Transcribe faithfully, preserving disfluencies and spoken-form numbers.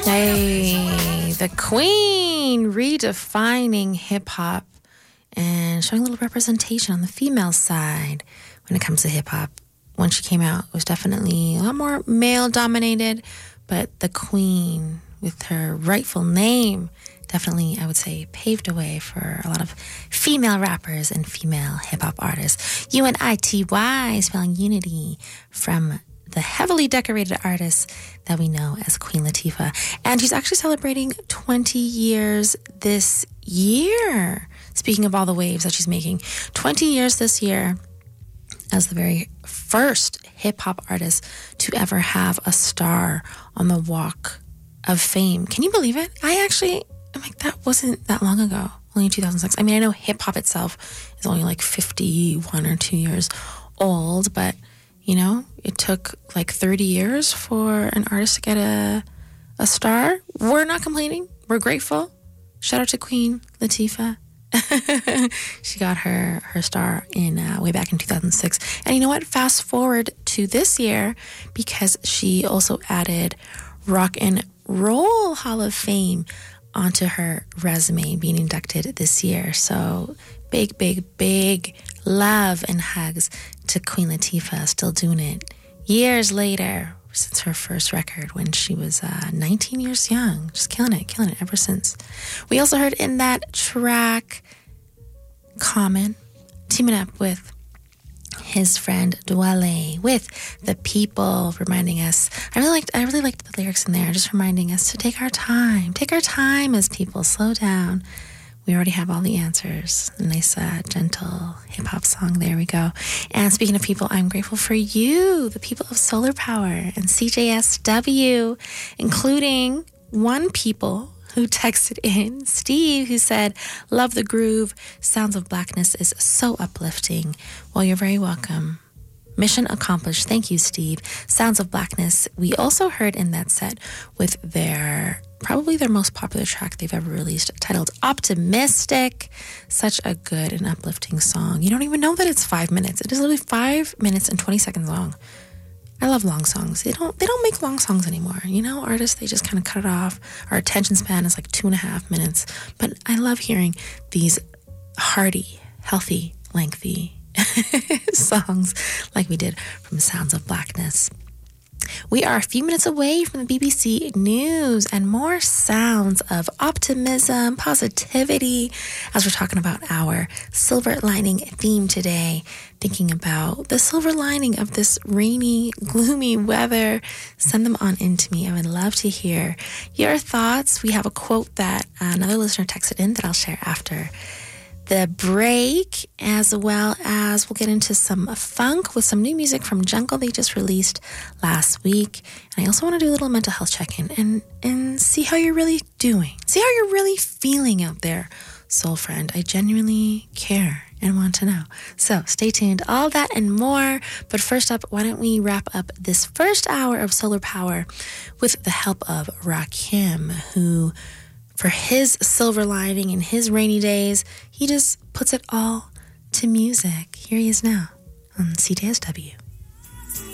Hey, the queen redefining hip hop and showing a little representation on the female side when it comes to hip hop. When she came out, it was definitely a lot more male dominated, but the queen with her rightful name definitely, I would say, paved the way for a lot of female rappers and female hip hop artists. U N I T Y, spelling unity, from the heavily decorated artist that we know as Queen Latifah. And she's actually celebrating twenty years this year. Speaking of all the waves that she's making, twenty years this year as the very first hip-hop artist to ever have a star on the Walk of Fame. Can you believe it? I actually, I'm like, that wasn't that long ago, only in two thousand six. I mean, I know hip-hop itself is only like fifty-one or two years old, but you know, it took like thirty years for an artist to get a a star. We're not complaining. We're grateful. Shout out to Queen Latifah. She got her her star in uh, way back in two thousand six. And you know what? Fast forward to this year, because she also added Rock and Roll Hall of Fame onto her resume, being inducted this year. So big, big, big love and hugs to Queen Latifah, still doing it years later since her first record when she was uh, nineteen years young. Just killing it, killing it ever since. We also heard in that track Common teaming up with his friend Dwele with The People, reminding us, I really liked I really liked the lyrics in there, just reminding us to take our time. Take our time as people, slow down. We already have all the answers. A nice, uh, gentle hip-hop song. There we go. And speaking of people, I'm grateful for you, the people of Solar Power and C J S W, including one people who texted in, Steve, who said, love the groove. Sounds of Blackness is so uplifting. Well, you're very welcome. Mission accomplished. Thank you, Steve. Sounds of Blackness, we also heard in that set with their, probably their most popular track they've ever released, titled Optimistic. Such a good and uplifting song. You don't even know that it's five minutes. It is literally five minutes and twenty seconds long. I love long songs. They don't they don't make long songs anymore. You know, artists, they just kind of cut it off. Our attention span is like two and a half minutes. But I love hearing these hearty, healthy, lengthy songs like we did from Sounds of Blackness. We are a few minutes away from the B B C News and more sounds of optimism, positivity, as we're talking about our silver lining theme today, thinking about the silver lining of this rainy, gloomy weather. Send them on in to me. I would love to hear your thoughts. We have a quote that another listener texted in that I'll share after the break, as well as we'll get into some funk with some new music from Jungle they just released last week. And I also want to do a little mental health check-in and, and see how you're really doing. See how you're really feeling out there, soul friend. I genuinely care and want to know. So stay tuned. All that and more. But first up, why don't we wrap up this first hour of Solar Power with the help of Rakim, who, for his silver lining in his rainy days, he just puts it all to music. Here he is now on C J S W.